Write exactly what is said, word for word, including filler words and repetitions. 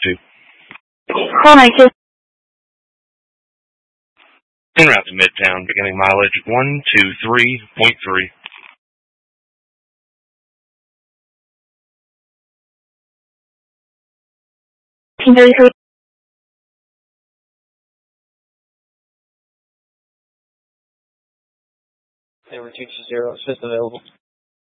to? four nine two. En route to Midtown, beginning mileage one two three point three. thirty-three. Number two two zero, it's just available.